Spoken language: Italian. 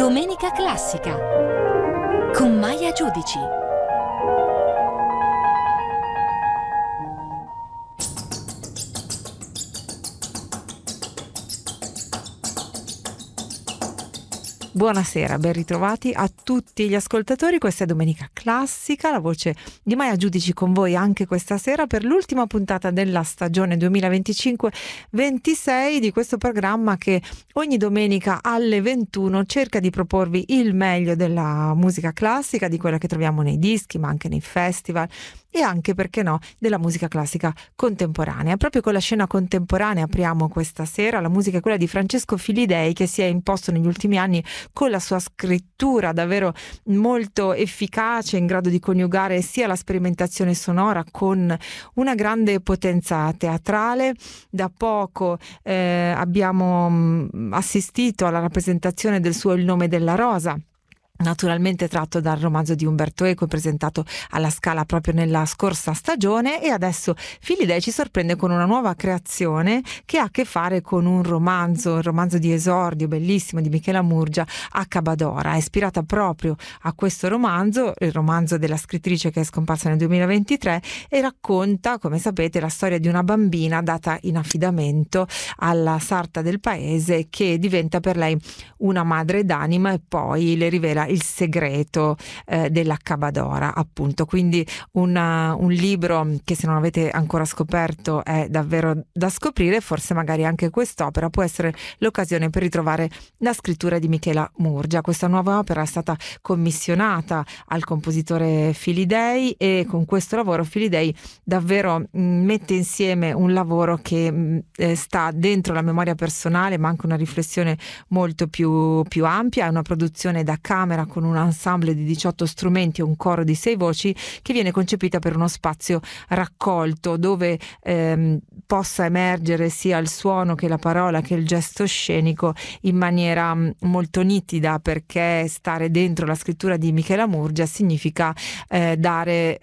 Domenica Classica con Maya Giudici. Buonasera, ben ritrovati a tutti gli ascoltatori. Questa è Domenica Classica, la voce di Maya Giudici con voi anche questa sera per l'ultima puntata della stagione 2025-26 di questo programma che ogni domenica alle 21 cerca di proporvi il meglio della musica classica, di quella che troviamo nei dischi ma anche nei festival e anche, perché no, della musica classica contemporanea. Proprio con la scena contemporanea apriamo questa sera. La musica è quella di Francesco Filidei, che si è imposto negli ultimi anni con la sua scrittura davvero molto efficace, in grado di coniugare sia la sperimentazione sonora con una grande potenza teatrale. Da poco abbiamo assistito alla rappresentazione del suo Il nome della rosa, naturalmente tratto dal romanzo di Umberto Eco, presentato alla Scala proprio nella scorsa stagione, e adesso Filidei ci sorprende con una nuova creazione che ha a che fare con un romanzo di esordio bellissimo di Michela Murgia, Accabadora. È ispirata proprio a questo romanzo, il romanzo della scrittrice che è scomparsa nel 2023, e racconta, come sapete, la storia di una bambina data in affidamento alla sarta del paese, che diventa per lei una madre d'anima e poi le rivela il segreto dell'Accabadora, appunto. Quindi un libro che, se non avete ancora scoperto, è davvero da scoprire. Forse magari anche quest'opera può essere l'occasione per ritrovare la scrittura di Michela Murgia. Questa nuova opera è stata commissionata al compositore Filidei, e con questo lavoro Filidei davvero mette insieme un lavoro che sta dentro la memoria personale, ma anche una riflessione molto più ampia. È una produzione da camera con un ensemble di 18 strumenti e un coro di 6 voci, che viene concepita per uno spazio raccolto dove possa emergere sia il suono che la parola che il gesto scenico in maniera molto nitida, perché stare dentro la scrittura di Michela Murgia significa dare